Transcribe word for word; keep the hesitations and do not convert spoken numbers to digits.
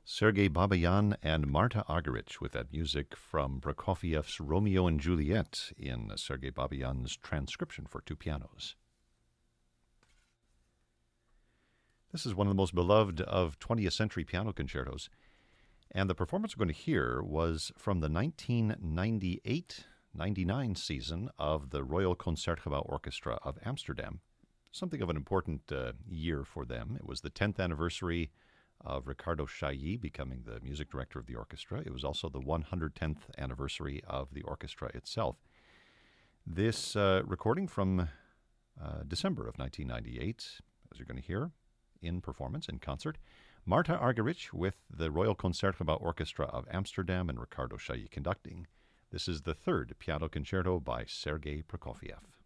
Sergei Babayan and Marta Argerich with that music from Prokofiev's Romeo and Juliet in Sergei Babayan's transcription for two pianos. This is one of the most beloved of twentieth century piano concertos, and the performance we're going to hear was from the nineteen ninety-eight ninety-nine season of the Royal Concertgebouw Orchestra of Amsterdam. Something of an important uh, year for them. It was the tenth anniversary of Ricardo Chailly becoming the music director of the orchestra. It was also the one hundred tenth anniversary of the orchestra itself. This uh, recording from uh, December of nineteen ninety-eight, as you're going to hear, in performance, in concert, Marta Argerich with the Royal Concertgebouw Orchestra of Amsterdam and Ricardo Chailly conducting. This is the third piano concerto by Sergei Prokofiev.